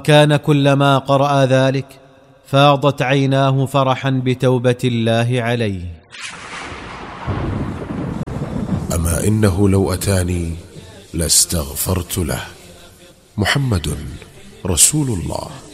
كان كلما قرأ ذلك فاضت عيناه فرحا بتوبة الله عليه. أما إنه لو أتاني لاستغفرت له. محمد رسول الله.